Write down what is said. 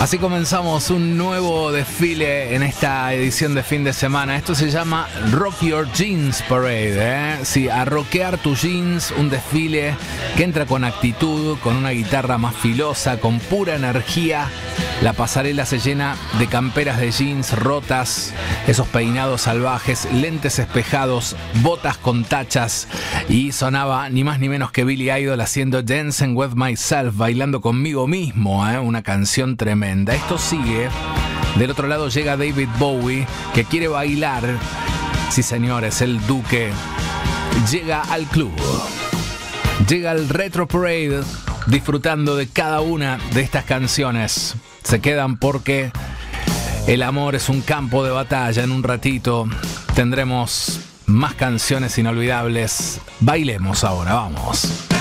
Así comenzamos un nuevo desfile en esta edición de fin de semana. Esto se llama Rock Your Jeans Parade, ¿eh? Sí, a rockear tus jeans, un desfile que entra con actitud, con una guitarra más filosa, con pura energía. La pasarela se llena de camperas de jeans rotas, esos peinados salvajes, lentes espejados, botas con tachas, y sonaba ni más ni menos que Billy Idol haciendo Dancing With Myself, bailando conmigo mismo, una canción tremenda. Esto sigue. Del otro lado llega David Bowie, que quiere bailar. Sí, señores, el Duque llega al club, llega al Retro Parade, disfrutando de cada una de estas canciones. Se quedan porque el amor es un campo de batalla. En un ratito tendremos más canciones inolvidables. Bailemos ahora, vamos.